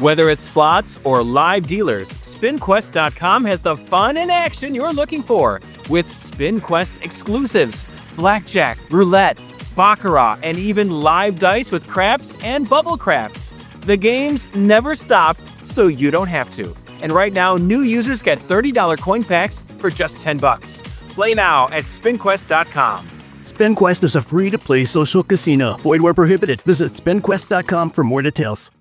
Whether it's slots or live dealers, SpinQuest.com has the fun and action you're looking for with SpinQuest exclusives, blackjack, roulette, baccarat, and even live dice with craps and bubble craps. The games never stop, so you don't have to. And right now, new users get $30 coin packs for just $10. Play now at SpinQuest.com. SpinQuest is a free-to-play social casino. Void where prohibited. Visit SpinQuest.com for more details.